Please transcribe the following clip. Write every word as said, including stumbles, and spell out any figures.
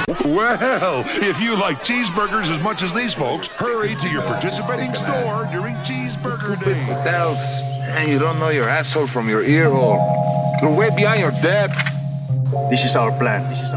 Well, if you like cheeseburgers as much as these folks, hurry to your participating store during Cheeseburger Day. Hotels, and you don't know your asshole from your ear hole. You're way behind your depth. This is our plan. This is our